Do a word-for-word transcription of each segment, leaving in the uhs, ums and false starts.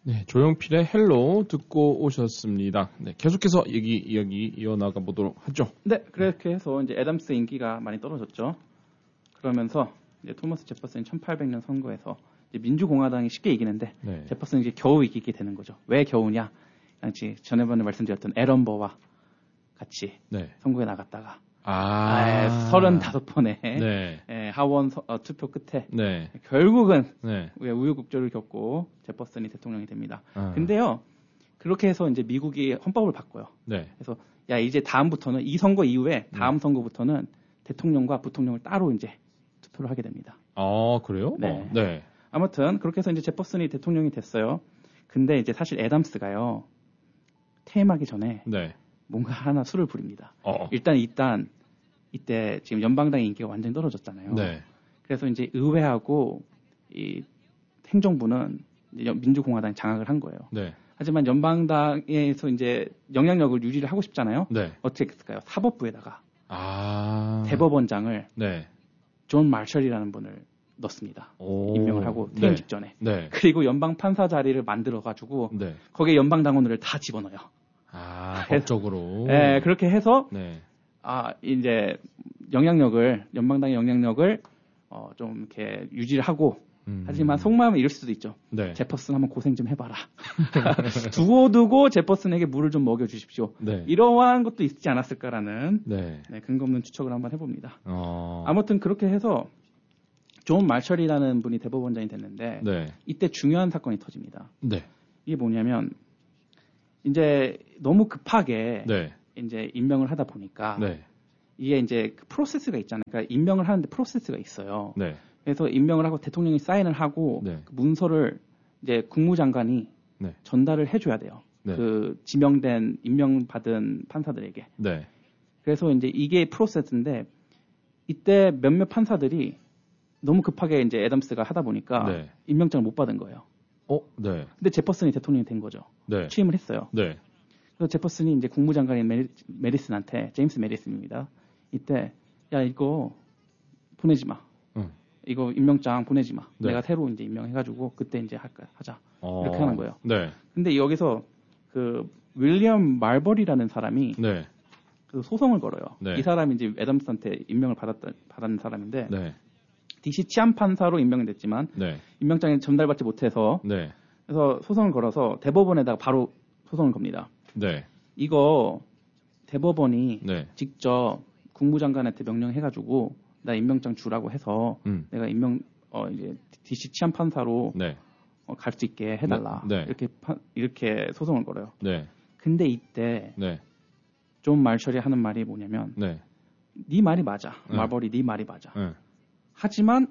네, 조용필의 헬로 듣고 오셨습니다. 네, 계속해서 얘기 이야기 이어나가 보도록 하죠. 네, 그렇게 해서 이제 애덤스 인기가 많이 떨어졌죠. 그러면서 이제 토머스 제퍼슨이 천팔백 년 선거에서 이제 민주공화당이 쉽게 이기는데 네. 제퍼슨이 이제 겨우 이기게 되는 거죠. 왜 겨우냐? 당시 전에번에 말씀드렸던 에런버와 같이 네. 선거에 나갔다가 아, 서른다섯 번의 네. 예, 하원 서, 어, 투표 끝에 네. 결국은 네. 우여곡절을 겪고 제퍼슨이 대통령이 됩니다. 아. 근데요, 그렇게 해서 이제 미국이 헌법을 바꿔요. 네. 그래서 야 이제 다음부터는 이 선거 이후에 다음 네. 선거부터는 대통령과 부통령을 따로 이제 투표를 하게 됩니다. 아 그래요? 네. 어, 네. 아무튼 그렇게 해서 이제 제퍼슨이 대통령이 됐어요. 근데 이제 사실 애덤스가요 퇴임하기 전에. 네. 뭔가 하나 수를 부립니다. 어. 일단 일단 이때 지금 연방당의 인기가 완전히 떨어졌잖아요. 네. 그래서 이제 의회하고 이 행정부는 이제 민주공화당이 장악을 한 거예요. 네. 하지만 연방당에서 이제 영향력을 유지를 하고 싶잖아요. 네. 어떻게 했을까요? 사법부에다가 아. 대법원장을 네. 존 마셜이라는 분을 넣습니다. 오. 임명을 하고 퇴임 네. 직전에. 네. 그리고 연방 판사 자리를 만들어 가지고 네. 거기에 연방 당원들을 다 집어넣어요. 아, 법적으로. 네, 그렇게 해서 네. 아 이제 영향력을 연방당의 영향력을 어, 좀 이렇게 유지를 하고 음. 하지만 속마음은 이럴 수도 있죠. 네. 제퍼슨 한번 고생 좀 해봐라. 두고두고 제퍼슨에게 물을 좀 먹여주십시오. 네. 이러한 것도 있지 않았을까라는 네. 네, 근거 없는 추측을 한번 해봅니다. 어. 아무튼 그렇게 해서 존 마셜이라는 분이 대법원장이 됐는데 네. 이때 중요한 사건이 터집니다. 네. 이게 뭐냐면 이제 너무 급하게 네. 이제 임명을 하다 보니까 네. 이게 이제 그 프로세스가 있잖아요. 그러니까 임명을 하는데 프로세스가 있어요. 네. 그래서 임명을 하고 대통령이 사인을 하고 네. 그 문서를 이제 국무장관이 네. 전달을 해줘야 돼요. 네. 그 지명된 임명받은 판사들에게. 네. 그래서 이제 이게 프로세스인데 이때 몇몇 판사들이 너무 급하게 이제 애덤스가 하다 보니까 네. 임명장을 못 받은 거예요. 어, 네. 근데 제퍼슨이 대통령이 된 거죠. 네. 취임을 했어요. 네. 그래서 제퍼슨이 이제 국무장관인 메리, 메리슨한테, 제임스 메리슨입니다. 이때, 야, 이거 보내지 마. 응. 이거 임명장 보내지 마. 네. 내가 새로 이제 임명해가지고 그때 이제 할까, 하자. 어... 이렇게 하는 거예요. 네. 근데 여기서 그 윌리엄 말버리라는 사람이 네. 그 소송을 걸어요. 네. 이 사람이 이제 애덤스한테 임명을 받았다, 받은 사람인데, 네. 디씨 치안 판사로 임명이 됐지만 네. 임명장에 전달받지 못해서 네. 그래서 소송을 걸어서 대법원에다가 바로 소송을 겁니다. 네. 이거 대법원이 네. 직접 국무장관한테 명령해가지고 나 임명장 주라고 해서 음. 내가 임명 어 이제 디씨 치안 판사로 네. 어, 갈 수 있게 해달라 네. 네. 이렇게 파, 이렇게 소송을 걸어요. 네. 근데 이때 네. 존 마셜이 하는 말이 뭐냐면 네, 네 말이 맞아. 네. 말버리 네 말이 맞아. 네. 하지만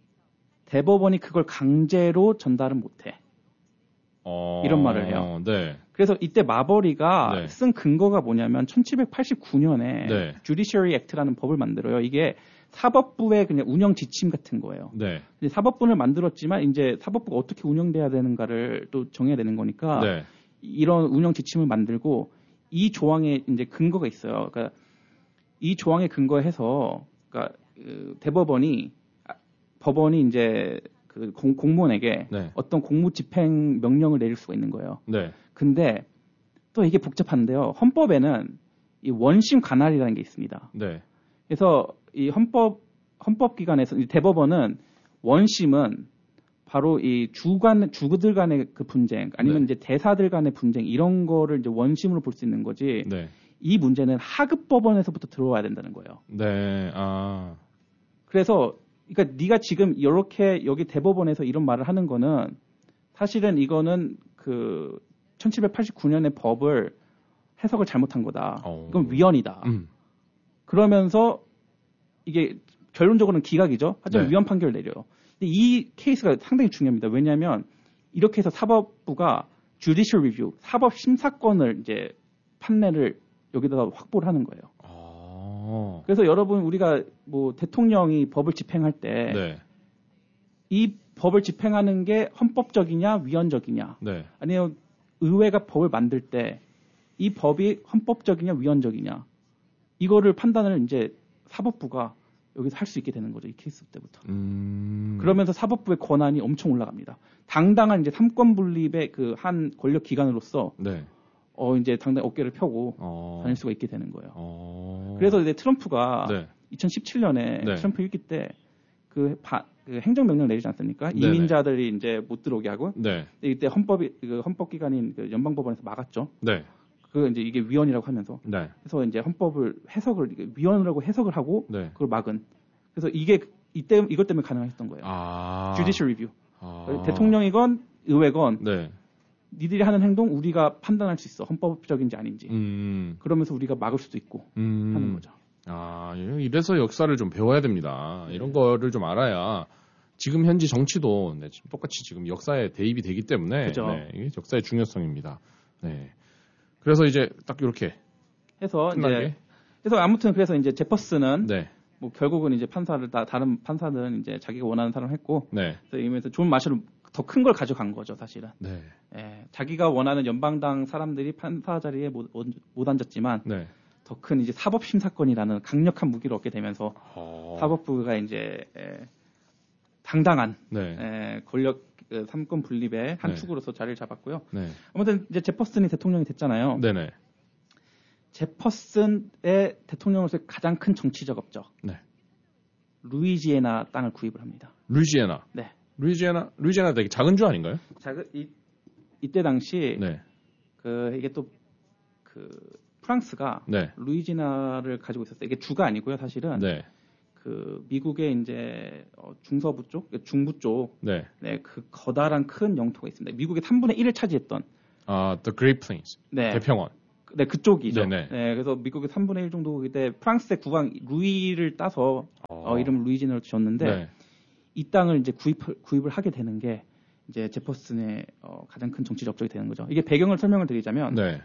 대법원이 그걸 강제로 전달은 못해. 어... 이런 말을 해요. 네. 그래서 이때 마버리가 네. 쓴 근거가 뭐냐면 천칠백팔십구 년에 네. Judiciary Act라는 법을 만들어요. 이게 사법부의 그냥 운영 지침 같은 거예요. 네. 사법부를 만들었지만 이제 사법부가 어떻게 운영돼야 되는가를 또 정해야 되는 거니까 네. 이런 운영 지침을 만들고 이 조항에 이제 근거가 있어요. 그러니까 이 조항에 근거해서 그러니까 그 대법원이 법원이 이제 그 공, 공무원에게 네. 어떤 공무 집행 명령을 내릴 수가 있는 거예요. 네. 근데 또 이게 복잡한데요. 헌법에는 이 원심 관할이라는 게 있습니다. 네. 그래서 이 헌법 헌법기관에서 대법원은 원심은 바로 이 주간 주들 간의 그 분쟁 아니면 네. 이제 대사들 간의 분쟁 이런 거를 이제 원심으로 볼 수 있는 거지. 네. 이 문제는 하급 법원에서부터 들어와야 된다는 거예요. 네. 아. 그래서 그러니까 네가 지금 이렇게 여기 대법원에서 이런 말을 하는 거는 사실은 이거는 그 천칠백팔십구 년의 법을 해석을 잘못한 거다. 오. 이건 위헌이다. 음. 그러면서 이게 결론적으로는 기각이죠. 하지만 네. 위헌 판결을 내려요. 근데 이 케이스가 상당히 중요합니다. 왜냐하면 이렇게 해서 사법부가 judicial review, 사법 심사권을 이제 판례를 여기다가 확보를 하는 거예요. 아. 그래서 여러분 우리가 뭐 대통령이 법을 집행할 때 이 네. 법을 집행하는 게 헌법적이냐 위헌적이냐 네. 아니면 의회가 법을 만들 때 이 법이 헌법적이냐 위헌적이냐 이거를 판단을 이제 사법부가 여기서 할 수 있게 되는 거죠. 이 케이스 때부터. 음... 그러면서 사법부의 권한이 엄청 올라갑니다. 당당한 이제 삼권 분립의 그 한 권력 기관으로서 네. 어 이제 당당히 어깨를 펴고 어... 다닐 수가 있게 되는 거예요. 어... 그래서 이제 트럼프가 네. 이천십칠 년에 네. 트럼프 일 기 때 그 그 행정명령 내리지 않습니까? 네네. 이민자들이 이제 못 들어오게 하고. 네. 이때 헌법이 그 헌법기관인 그 연방법원에서 막았죠. 네. 그 이제 이게 위헌이라고 하면서. 네. 그래서 이제 헌법을 해석을 위헌이라고 해석을 하고 네. 그걸 막은. 그래서 이게 이때 이것 때문에 가능했던 거예요. 아. Judicial Review. 아. 대통령이건 의회건. 네. 니들이 하는 행동 우리가 판단할 수 있어. 헌법적인지 아닌지. 음. 그러면서 우리가 막을 수도 있고 음. 하는 거죠. 아, 이래서 역사를 좀 배워야 됩니다. 네. 이런 거를 좀 알아야 지금 현지 정치도 네, 똑같이 지금 역사에 대입이 되기 때문에 네, 이게 역사의 중요성입니다. 네. 그래서 이제 딱 이렇게 해서 끝나게. 이제 그래서 아무튼 그래서 이제 제퍼슨은 네. 뭐 결국은 이제 판사를 다 다른 판사들은 이제 자기가 원하는 사람을 했고 네. 그래서 이면서 좋은 마셔를 더 큰 걸 가져간 거죠, 사실은. 네. 예, 자기가 원하는 연방당 사람들이 판사 자리에 못, 못 앉았지만 네. 더 큰 이제 사법 심사권이라는 강력한 무기를 얻게 되면서 어... 사법부가 이제 에, 당당한 네. 에, 권력 그 삼권 분립의 한 네. 축으로서 자리를 잡았고요. 네. 아무튼 이제 제퍼슨이 대통령이 됐잖아요. 네네. 제퍼슨의 대통령으로서의 가장 큰 정치적 업적. 네. 루이지애나 땅을 구입을 합니다. 루이지애나. 네. 루이지애나 루이지애나 되게 작은 주 아닌가요? 작은 이 이때 당시 네. 그 이게 또 그 프랑스가 네. 루이지애나를 가지고 있었어요. 이게 주가 아니고요, 사실은. 네. 그 미국의 이제 어, 중서부 쪽, 중부 쪽, 네, 네, 그 거다란 큰 영토가 있습니다. 미국의 삼분의 일을 차지했던. 아, The Great Plains. 네. 대평원. 네, 그쪽이죠. 네네. 네, 그래서 미국의 삼분의 일 정도 그때 프랑스의 국왕 루이를 따서 어. 어, 이름을 루이지애나로 지었는데 네. 이 땅을 이제 구입 구입을 하게 되는 게 이제 제퍼슨의 어, 가장 큰 정치적 업적이 되는 거죠. 이게 배경을 설명을 드리자면. 네.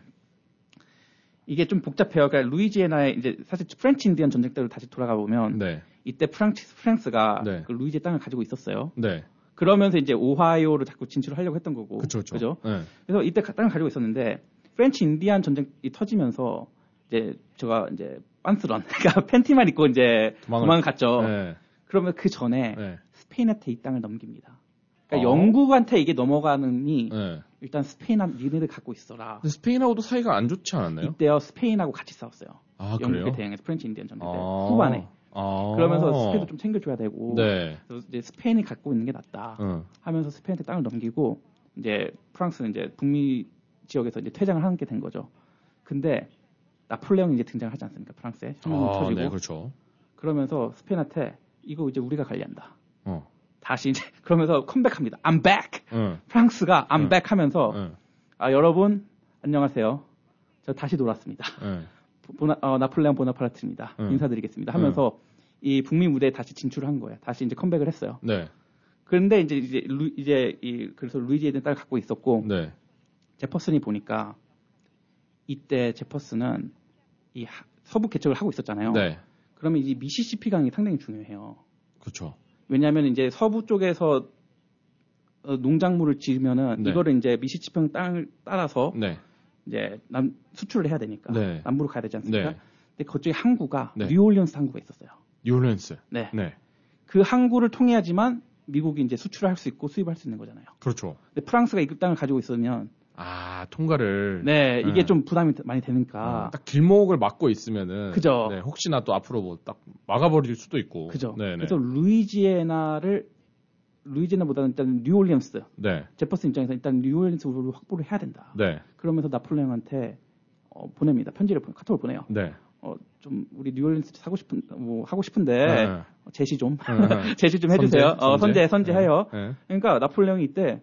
이게 좀 복잡해요. 그러니까 루이지애나의 이제 사실 프렌치 인디언 전쟁 때로 다시 돌아가 보면 네. 이때 프랑스 프랑스가 네. 그 루이지애 땅을 가지고 있었어요. 네. 그러면서 이제 오하이오를 자꾸 진출을 하려고 했던 거고. 그렇죠. 그죠? 네. 그래서 이때 땅을 가지고 있었는데 프렌치 인디언 전쟁이 터지면서 이제 제가 이제 빤스런 그러니까 팬티만 입고 이제 도망을, 도망을 갔죠. 네. 그러면 그 전에 네. 스페인한테 이 땅을 넘깁니다. 그러니까 어. 영국한테 이게 넘어가느니 네. 일단 스페인한 니네들 갖고 있어라. 근데 스페인하고도 사이가 안 좋지 않았나요? 이때요 스페인하고 같이 싸웠어요. 아, 영국에 그래요? 대항해서 프렌치 인디언 전쟁 때 아. 후반에. 아. 그러면서 스페인도 좀 챙겨줘야 되고. 네. 그래서 이제 스페인이 갖고 있는 게 낫다. 응. 하면서 스페인한테 땅을 넘기고 이제 프랑스는 이제 북미 지역에서 이제 퇴장을 하게 된 거죠. 근데 나폴레옹이 이제 등장을 하지 않습니까? 프랑스에 혁명이 아, 터지고. 네, 그렇죠. 그러면서 스페인한테 이거 이제 우리가 관리한다. 어. 다시 이제 그러면서 컴백합니다. I'm back. 응. 프랑스가 I'm 응. back 하면서 응. 아 여러분 안녕하세요. 저 다시 돌아왔습니다. 응. 보나, 어, 나폴레옹 보나파르트입니다. 응. 인사드리겠습니다. 하면서 응. 이 북미 무대에 다시 진출을 한 거예요. 다시 이제 컴백을 했어요. 네. 그런데 이제 이제 루, 이제 이 그래서 루이지애나 땅을 갖고 있었고 네. 제퍼슨이 보니까 이때 제퍼슨은 이 하, 서부 개척을 하고 있었잖아요. 네. 그러면 이 미시시피 강이 상당히 중요해요. 그렇죠. 왜냐하면 이제 서부 쪽에서 어, 농작물을 지으면은 네. 이거를 이제 미시시피 땅을 따라서 네. 이제 남 수출을 해야 되니까 네. 남부로 가야 되지 않습니까? 네. 근데 그쪽에 항구가 네. 뉴올리언스 항구가 있었어요. 뉴올리언스. 네. 네. 그 항구를 통해야지만 미국이 이제 수출을 할 수 있고 수입할 수 있는 거잖아요. 그렇죠. 근데 프랑스가 이 땅을 가지고 있으면 아 통과를 네 이게 네. 좀 부담이 많이 되니까 어, 딱 길목을 막고 있으면은 그죠. 네, 혹시나 또 앞으로 뭐 딱 막아버릴 수도 있고 그죠. 네네. 그래서 루이지애나를 루이지애나보다는 일단 뉴올리언스 네. 제퍼슨 입장에서 일단 뉴올리언스를 확보를 해야 된다. 네. 그러면서 나폴레옹한테 어, 보냅니다. 편지를 보내, 카톡을 보내요. 네. 어, 좀 우리 뉴올리언스 사고 싶은 뭐 하고 싶은데 네. 어, 제시 좀 네. 제시 좀 해주세요. 선제, 어, 선제 선제해요. 네. 그러니까 나폴레옹이 이때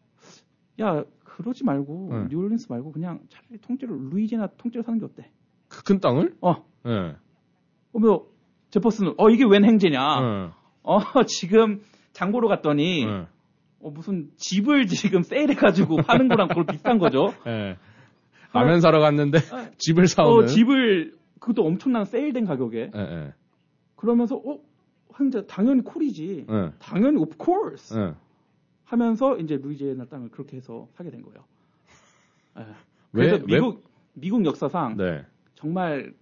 야 그러지 말고 네. 뉴올리언스 말고 그냥 차라리 통째로 루이지애나 통째로 사는 게 어때? 그 큰 땅을? 어. 네. 그러면 제퍼슨은 어 이게 웬 행제냐? 네. 어 지금 장보러 갔더니 네. 어, 무슨 집을 지금 세일해가지고 파는 거랑 그걸 비슷한 거죠. 네. 라면 사러 갔는데 아, 집을 사오는. 어, 집을 그것도 엄청난 세일된 가격에. 네, 네. 그러면서 어 황제 당연히 콜이지. 네. 당연히 of course. 네. 하면서 이제 루이지애나 땅을 그렇게 해서 사게 된 거예요. 네. 왜, 그래서 미국 왜? 미국 역사상 네. 정말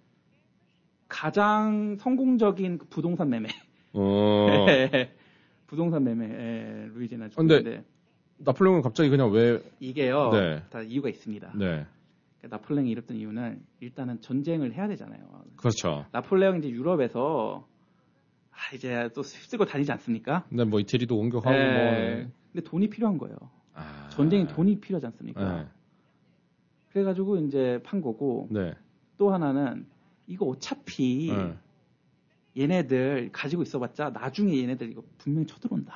가장 성공적인 부동산 매매. 어. 부동산 매매 예, 루이지애나 근데 나폴레옹은 갑자기 그냥 왜 이게요. 네. 다 이유가 있습니다. 네. 그러니까 나폴레옹이 이랬던 이유는 일단은 전쟁을 해야 되잖아요. 그렇죠. 나폴레옹이 이제 유럽에서 아, 이제 또 휩쓸고 다니지 않습니까? 네, 뭐 이태리도 공격하고 네. 뭐. 네. 근데 돈이 필요한 거예요. 아... 전쟁이 돈이 필요하지 않습니까? 네. 그래가지고 이제 판 거고. 네. 또 하나는 이거 어차피 네. 얘네들 가지고 있어봤자 나중에 얘네들 이거 분명히 쳐들어온다.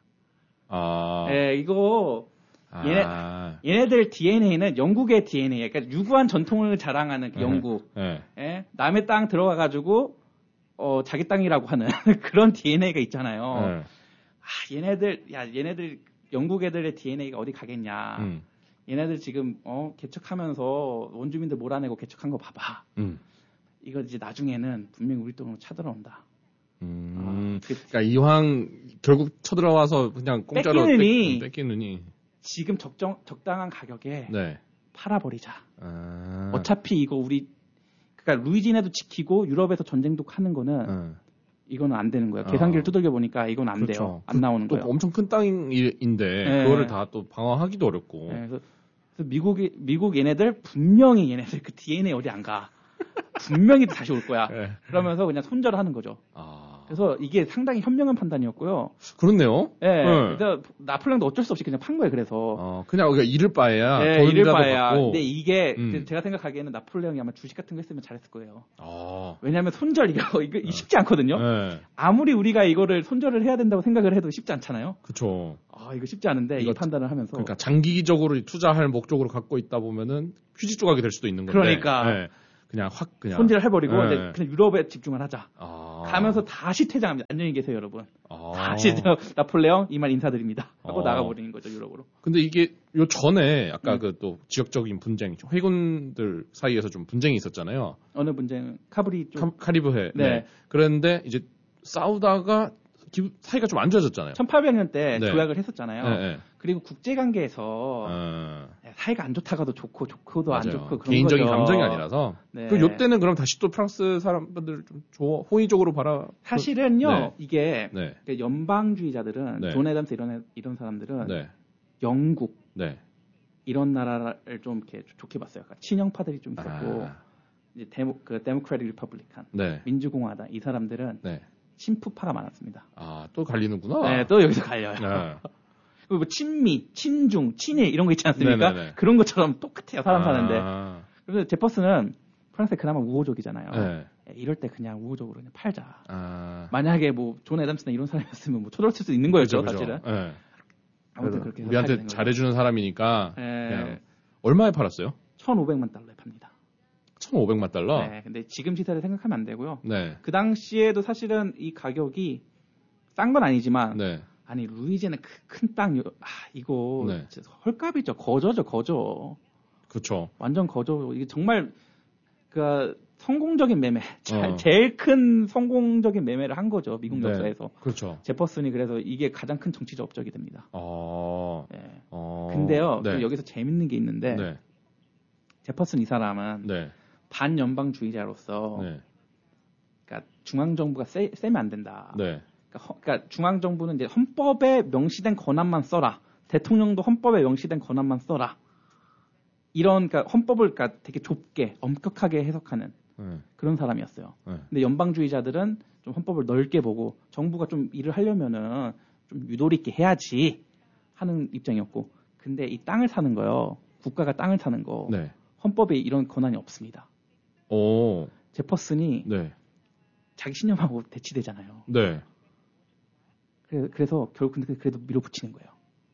아. 예, 이거 얘네 아. 얘네들 디엔에이는 영국의 디엔에이, 그러니까 유구한 전통을 자랑하는 네. 영국. 네. 예, 남의 땅 들어가가지고 어 자기 땅이라고 하는 그런 디엔에이가 있잖아요. 네. 아, 얘네들 야 얘네들 영국 애들의 디엔에이가 어디 가겠냐. 음. 얘네들 지금 어 개척하면서 원주민들 몰아내고 개척한 거 봐봐. 음. 이거 이제 나중에는 분명히 우리 땅으로 쳐들어온다. 음, 아, 그, 그러니까 이왕 결국 쳐들어와서 그냥 공짜로 뺏기느니, 뺏, 뺏기느니 지금 적정 적당한 가격에 네. 팔아버리자. 아. 어차피 이거 우리 그러니까 루이지애나도 지키고 유럽에서 전쟁도 하는 거는 아. 이거는 안 되는 거예요. 계산기를 아. 두들겨 보니까 이건 안 그렇죠. 돼요. 안 그, 나오는 거예요. 엄청 큰 땅인데 네. 그거를 다 또 방어하기도 어렵고. 네. 그래서, 그래서 미국이 미국 얘네들 분명히 얘네들 그 디엔에이 어디 안 가. 분명히 다시 올 거야. 네. 그러면서 그냥 손절하는 거죠. 아. 그래서 이게 상당히 현명한 판단이었고요. 그렇네요. 예. 네. 네. 나폴레옹도 어쩔 수 없이 그냥 판 거예요. 그래서. 어, 그냥 우리가 잃을 바에야. 네, 잃을 바에야. 받고. 근데 이게 음. 제가 생각하기에는 나폴레옹이 아마 주식 같은 거 했으면 잘했을 거예요. 아. 왜냐하면 손절 이거 이거 네. 쉽지 않거든요. 네. 아무리 우리가 이거를 손절을 해야 된다고 생각을 해도 쉽지 않잖아요. 그렇죠. 아 이거 쉽지 않은데 이거, 이 판단을 하면서. 그러니까 장기적으로 투자할 목적으로 갖고 있다 보면은 휴지 조각이 될 수도 있는 건데. 그러니까. 네. 그냥 확 그냥 손질을 해버리고 네. 이제 그냥 유럽에 집중을 하자. 아. 가면서 다시 퇴장합니다. 안녕히 계세요, 여러분. 아. 다시 저 나폴레옹 이만 인사드립니다. 하고 아. 나가버리는 거죠, 유럽으로. 근데 이게 요 전에 아까 음. 그 또 지역적인 분쟁, 회군들 사이에서 좀 분쟁이 있었잖아요. 어느 분쟁? 카브리 쪽. 카, 카리브해. 네. 네. 그런데 이제 싸우다가 사이가 좀 안 좋아졌잖아요. 천팔백 년 때 네. 조약을 했었잖아요. 네, 네. 그리고 국제관계에서 어... 사이가 안 좋다가도 좋고 좋고도 맞아요. 안 좋고 그런 개인적인 거죠. 감정이 아니라서. 네. 그 요때는 그럼 다시 또 프랑스 사람들 좀 조, 호의적으로 바라. 사실은요 네. 이게 네. 연방주의자들은 네. 존 애덤스 이런 이런 사람들은 네. 영국 네. 이런 나라를 좀 이렇게 좋게 봤어요. 그러니까 친영파들이 좀 있었고 아... 이제 데모 그 데모크래틱 리퍼블리칸 네. 민주공화당 이 사람들은. 네. 친푸파가 많았습니다. 아, 또 갈리는구나. 네, 또 여기서 갈려요. 네. 그리고 뭐 친미, 친중, 친일 이런 거 있지 않습니까? 네네네. 그런 것처럼 똑같아요. 사람 아. 사는데. 그래서 제퍼슨은 프랑스에 그나마 우호적이잖아요. 네. 이럴 때 그냥 우호적으로 그냥 팔자. 아. 만약에 뭐 존 애덤스나 이런 사람이었으면 뭐 초절칠 수 있는 거였죠, 그죠, 사실은. 그죠. 네. 아무튼 그렇게 해서 우리한테 잘해주는 사람이니까. 네. 그냥 얼마에 팔았어요? 천오백만 달러에 팝니다. 천오백만 달러? 네, 근데 지금 시세를 생각하면 안 되고요. 네. 그 당시에도 사실은 이 가격이 싼 건 아니지만, 네. 아니, 루이지애나 큰 땅, 아, 이거, 네. 헐값이죠. 거저죠, 거저. 그렇죠. 완전 거저. 이게 정말, 그, 성공적인 매매. 어. 제일 큰 성공적인 매매를 한 거죠. 미국 네. 역사에서. 그렇죠. 제퍼슨이 그래서 이게 가장 큰 정치적 업적이 됩니다. 어. 네. 어. 근데요, 네. 여기서 재밌는 게 있는데, 네. 제퍼슨 이 사람은, 네. 반연방주의자로서, 네. 그러니까 중앙정부가 세, 세면 안 된다. 네. 그러니까, 허, 그러니까 중앙정부는 이제 헌법에 명시된 권한만 써라. 대통령도 헌법에 명시된 권한만 써라. 이런 그러니까 헌법을 그러니까 되게 좁게 엄격하게 해석하는 네. 그런 사람이었어요. 네. 근데 연방주의자들은 좀 헌법을 넓게 보고 정부가 좀 일을 하려면은 좀 유도리 있게 해야지 하는 입장이었고, 근데 이 땅을 사는 거요. 국가가 땅을 사는 거. 네. 헌법에 이런 권한이 없습니다. 오. 제퍼슨이 네. 자기 신념하고 대치되잖아요. 네. 그래, 그래서 결국 근데 그래도 밀어붙이는 거예요.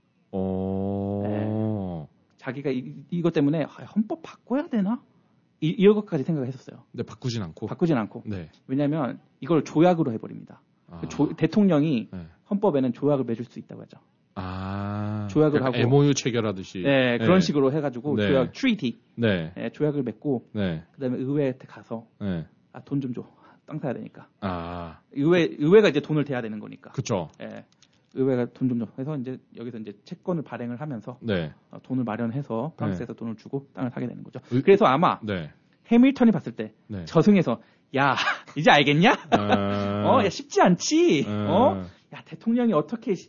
오. 네. 자기가 이, 이것 때문에 아, 헌법 바꿔야 되나? 이, 이런 것까지 생각을 했었어요. 근데 바꾸진 않고. 바꾸진 않고. 네. 왜냐하면 이걸 조약으로 해버립니다. 아. 조, 대통령이 네. 헌법에는 조약을 맺을 수 있다고 하죠. 아, 조약을 하고 엠오유 체결하듯이 네 그런 네. 식으로 해가지고 네. 조약 트리티 네. 네, 조약을 맺고 네. 그다음에 의회에 가서 네. 아, 돈 좀 줘 땅 사야 되니까 아 의회 의회가 이제 돈을 대야 되는 거니까 그렇죠. 네. 의회가 돈 좀 줘 해서 이제 여기서 이제 채권을 발행을 하면서 네. 어, 돈을 마련해서 프랑스에서 네. 돈을 주고 땅을 사게 되는 거죠. 의... 그래서 아마 네. 해밀턴이 봤을 때 네. 저승에서 야 이제 알겠냐? 아... 어, 야 쉽지 않지. 아... 어, 야 대통령이 어떻게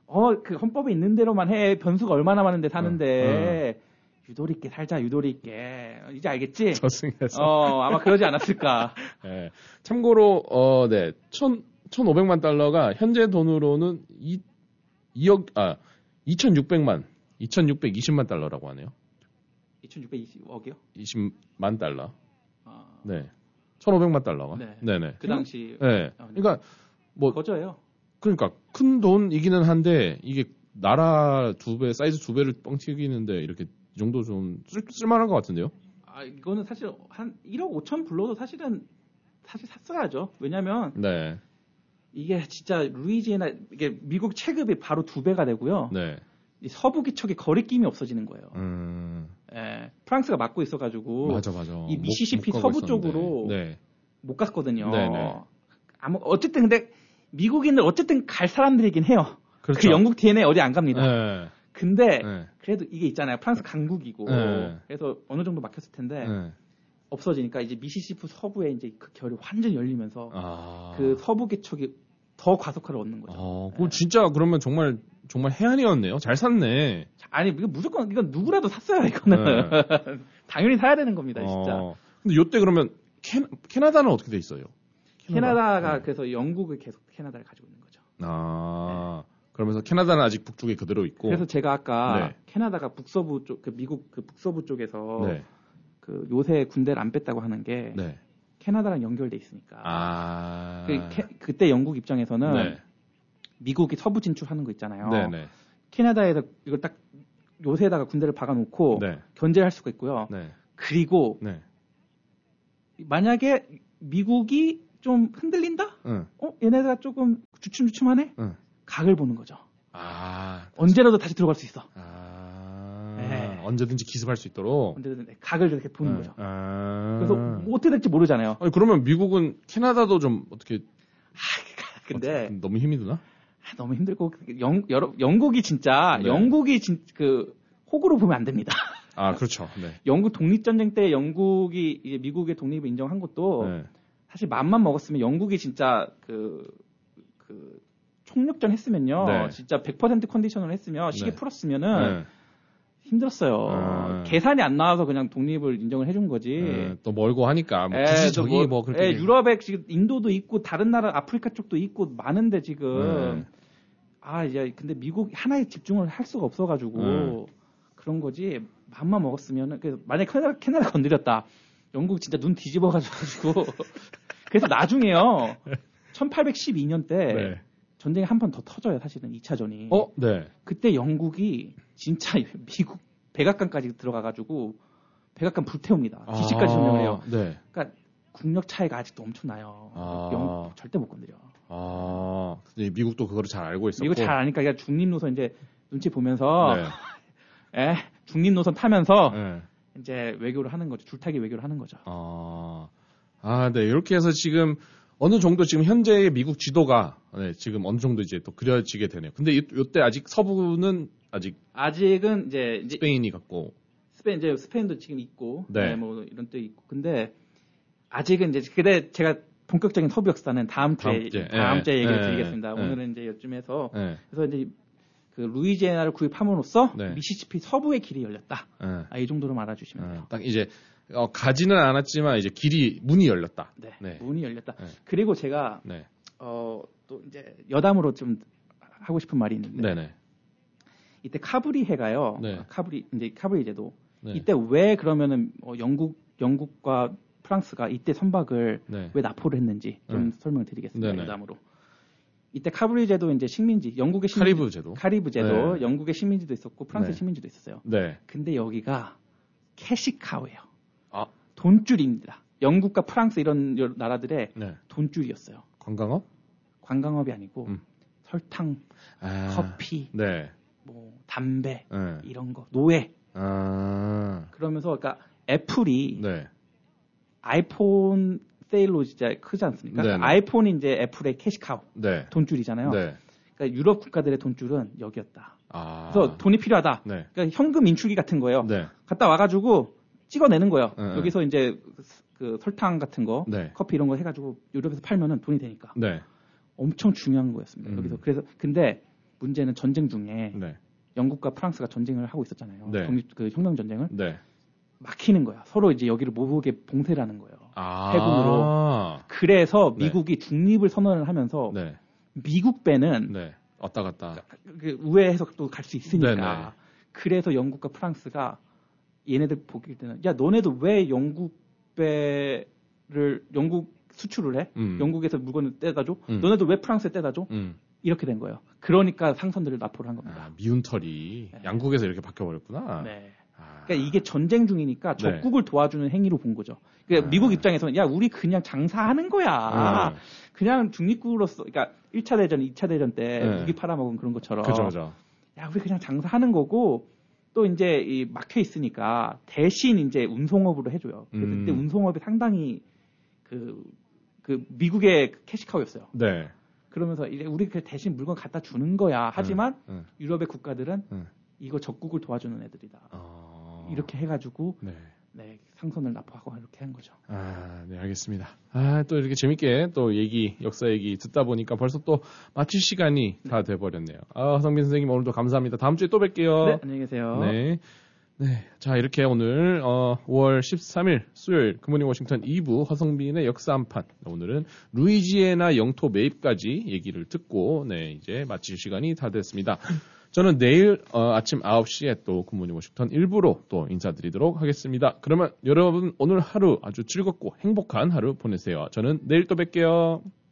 어, 그 헌법에 있는 대로만 해. 변수가 얼마나 많은데 사는데. 어, 어. 유도리 있게 살자, 유도리 있게. 이제 알겠지? 저승에서. 어, 아마 그러지 않았을까. 네. 참고로, 어, 네. 천, 천오백만 달러가 현재 돈으로는 이, 이억, 아, 이천육백만, 이천육백이십만 달러라고 하네요. 이천육백이십억이요? 이십만 달러. 아. 네. 천오백만 달러가. 네. 네네. 그 당시. 네. 그러니까, 뭐. 거저예요. 그러니까, 큰 돈이기는 한데, 이게 나라 두 배, 사이즈 두 배를 뻥 튀기는데, 이렇게 이 정도 좀 쓸, 쓸만한 것 같은데요? 아, 이거는 사실 한 일억 오천 불러도 사실은 사실 샀어야죠. 왜냐면 네. 이게 진짜 루이지애나 이게 미국 체급이 바로 두 배가 되고요. 네. 이 서부 기척의 거리낌이 없어지는 거예요. 음. 예, 프랑스가 막고 있어가지고 맞아 맞아. 이 미시시피 못, 못 서부 쪽으로 네. 못 갔거든요. 네네. 아무 어쨌든 근데 미국인들 어쨌든 갈 사람들이긴 해요. 그렇죠. 그 영국 디엔에이 어디 안 갑니다. 네. 근데 네. 그래도 이게 있잖아요. 프랑스 강국이고 네. 그래서 어느 정도 막혔을 텐데 네. 없어지니까 이제 미시시피 서부에 이제 그 결이 완전히 열리면서 아. 그 서부 개척이 더 가속화를 얻는 거죠. 어, 네. 진짜 그러면 정말 정말 해안이었네요. 잘 샀네. 아니 이거 무조건 이건 누구라도 샀어요 이거는. 네. 당연히 사야 되는 겁니다 진짜. 어. 근데 요때 그러면 캐, 캐나다는 어떻게 돼 있어요? 캐나다. 캐나다가 네. 그래서 영국을 계속 캐나다를 가지고 있는 거죠. 아. 네. 그러면서 캐나다는 아직 북쪽에 그대로 있고. 그래서 제가 아까 네. 캐나다가 북서부 쪽, 그 미국 그 북서부 쪽에서 네. 그 요새 군대를 안 뺐다고 하는 게 네. 캐나다랑 연결돼 있으니까. 아. 그, 캐, 그때 영국 입장에서는 네. 미국이 서부 진출하는 거 있잖아요. 네네. 캐나다에서 이걸 딱 요새에다가 군대를 박아놓고 네. 견제할 수가 있고요. 네. 그리고 네. 만약에 미국이 좀 흔들린다? 응. 어 얘네가 조금 주춤주춤하네? 응. 각을 보는 거죠. 아. 언제라도 다시 들어갈 수 있어. 아. 네. 언제든지 기습할 수 있도록. 언제든지 각을 이렇게 보는 네. 거죠. 아. 그래서 뭐 어떻게 될지 모르잖아요. 아니, 그러면 미국은 캐나다도 좀 어떻게. 아, 근데. 어떻게, 너무 힘이 드나? 너무 힘들고 영, 여러, 영국이 진짜 네. 영국이 진, 그 호구로 보면 안 됩니다. 아 그렇죠. 네. 영국 독립전쟁 때 영국이 이제 미국의 독립을 인정한 것도 네. 사실 맘만 먹었으면 영국이 진짜 그, 그 총력전 했으면요, 네. 진짜 백 퍼센트 컨디션을 했으면 시계 네. 풀었으면은 네. 힘들었어요. 아. 계산이 안 나와서 그냥 독립을 인정을 해준 거지. 네. 또 멀고 하니까 뭐 굳이 저기 뭐, 뭐 그렇게. 에, 유럽에 지금 인도도 있고 다른 나라 아프리카 쪽도 있고 많은데 지금. 네. 아, 이제, 근데 미국 하나에 집중을 할 수가 없어가지고, 음. 그런 거지, 맘만 먹었으면은, 그래서 만약에 캐나다, 캐나다 건드렸다. 영국 진짜 눈 뒤집어가지고, 그래서 나중에요, 천팔백십이 년 때, 네. 전쟁이 한 번 더 터져요, 사실은, 이 차전이. 어, 네. 그때 영국이 진짜 미국 백악관까지 들어가가지고, 백악관 불태웁니다. 지시까지 점령을 해요. 네. 그러니까, 국력 차이가 아직도 엄청나요. 아. 영국 절대 못 건드려. 아, 미국도 그거를 잘 알고 있었고. 미국 잘 아니까 그러니까 중립 노선 이제 눈치 보면서, 네. 에, 중립 노선 타면서 네. 이제 외교를 하는 거죠. 줄타기 외교를 하는 거죠. 아, 아, 네 이렇게 해서 지금 어느 정도 지금 현재의 미국 지도가 네, 지금 어느 정도 이제 또 그려지게 되네요. 근데 이, 이때 아직 서부는 아직 아직은 이제 스페인이 갖고 스페인 이제 스페인도 지금 있고, 네, 네 뭐 이런 때 있고, 근데 아직은 이제 근데 제가 본격적인 서부 역사는 다음 주에 다음 주에, 다음 주에 예, 얘기를 예, 드리겠습니다. 예, 오늘은 이제 요쯤에서 예. 그래서 이제 그 루이지애나를 구입함으로써 네. 미시시피 서부의 길이 열렸다. 예. 아, 이 정도로 알아주시면 돼요. 딱 이제 어, 가지는 않았지만 이제 길이 문이 열렸다. 네, 네. 문이 열렸다. 네. 그리고 제가 네. 어, 또 이제 여담으로 좀 하고 싶은 말이 있는데 네네. 이때 카브리 해가요. 네. 카브리 이제 카브리 제도 네. 이때 왜 그러면은 어, 영국 영국과 프랑스가 이때 선박을 네. 왜 납포를 했는지 좀 네. 설명을 드리겠습니다. 네네. 여담으로. 이때 카브리 제도 이제 식민지, 영국의 식민지, 카리브 제도, 카리브 제도, 네. 영국의 식민지도 있었고 프랑스의 네. 식민지도 있었어요. 네. 근데 여기가 캐시카우예요. 아. 돈줄입니다. 영국과 프랑스 이런 나라들의 네. 돈줄이었어요. 관광업? 관광업이 아니고 음. 설탕, 아. 커피, 네. 뭐 담배 네. 이런 거, 노예. 아. 그러면서 그러니까 애플이 네. 아이폰 세일로 진짜 크지 않습니까? 네네. 아이폰이 이제 애플의 캐시카우 네. 돈줄이잖아요. 네. 그러니까 유럽 국가들의 돈줄은 여기였다. 아. 그래서 돈이 필요하다. 네. 그러니까 현금 인출기 같은 거예요. 네. 갔다 와가지고 찍어내는 거예요. 네. 여기서 이제 그 설탕 같은 거, 네. 커피 이런 거 해가지고 유럽에서 팔면은 돈이 되니까. 네. 엄청 중요한 거였습니다. 음. 여기서 그래서 근데 문제는 전쟁 중에 네. 영국과 프랑스가 전쟁을 하고 있었잖아요. 네. 독립 그 혁명 전쟁을 네. 막히는 거야. 서로 이제 여기를 못 오게 봉쇄를 하는 거예요. 아~ 해군으로. 그래서 미국이 네. 중립을 선언을 하면서 네. 미국 배는 네. 왔다 갔다 그 우회해서 또 갈 수 있으니까. 네네. 그래서 영국과 프랑스가 얘네들 보기 때는 야 너네도 왜 영국 배를 영국 수출을 해? 음. 영국에서 물건을 떼다 줘? 음. 너네도 왜 프랑스에 떼다 줘? 음. 이렇게 된 거예요. 그러니까 상선들을 납포를 한 겁니다. 아, 미운 털이 네. 양국에서 이렇게 바뀌어버렸구나. 네. 아. 그러니까 이게 전쟁 중이니까 적국을 네. 도와주는 행위로 본 거죠. 그러니까 아. 미국 입장에서는 야 우리 그냥 장사하는 거야. 아. 그냥 중립국으로서 그러니까 일 차 대전, 이 차 대전 때 네. 무기 팔아먹은 그런 것처럼 그죠, 그죠. 야 우리 그냥 장사하는 거고 또 이제 이 막혀 있으니까 대신 이제 운송업으로 해줘요. 그래서 음. 그때 운송업이 상당히 그, 그 미국의 캐시카우였어요. 네. 그러면서 이제 우리 대신 물건 갖다 주는 거야. 하지만 응, 응. 유럽의 국가들은 응. 이거 적국을 도와주는 애들이다. 어... 이렇게 해가지고 네. 네, 상선을 납포하고 이렇게 한 거죠. 아, 네, 알겠습니다. 아, 또 이렇게 재밌게 또 얘기, 역사 얘기 듣다 보니까 벌써 또 마칠 시간이 네. 다 돼버렸네요. 아, 허성빈 선생님 오늘도 감사합니다. 다음 주에 또 뵐게요. 네, 안녕히 계세요. 네. 네. 자, 이렇게 오늘, 어, 오월 십삼일 수요일 굿모닝 워싱턴 이 부 허성빈의 역사 한판. 오늘은 루이지애나 영토 매입까지 얘기를 듣고, 네, 이제 마칠 시간이 다 됐습니다. 저는 내일 어, 아침 아홉 시에 또 굿모닝 워싱턴 일 부로 또 인사드리도록 하겠습니다. 그러면 여러분 오늘 하루 아주 즐겁고 행복한 하루 보내세요. 저는 내일 또 뵐게요.